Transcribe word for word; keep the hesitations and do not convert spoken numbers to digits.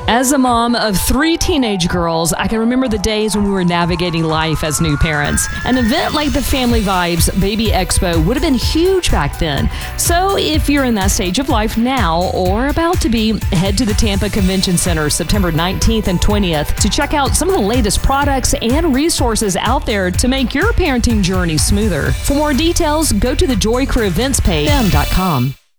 As a mom of three teenage girls, I can remember the days when we were navigating life as new parents. An event like the Family Vibes Baby Expo would have been huge back then. So if you're in that stage of life now or about to be, head to the Tampa Convention Center September nineteenth and twentieth to check out some of the latest products and resources out there to make your parenting journey smoother. For more details, go to the Joy Crew events page dot com.